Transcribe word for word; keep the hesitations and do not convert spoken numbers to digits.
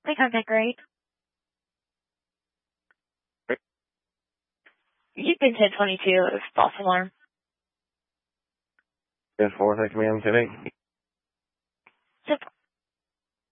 Make contact grade. You've been ten twenty-two, false alarm. ten four, thank you, ma'am. ten eight.